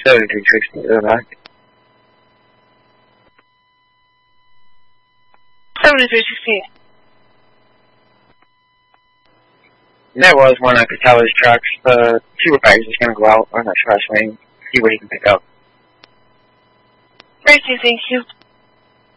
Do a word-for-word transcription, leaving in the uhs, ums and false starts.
seventy-three sixty to the back. seventy-three sixty. There was one I could tell his trucks. The supervisor is going to go out on that trash lane, see what he can pick up. Great, thank you.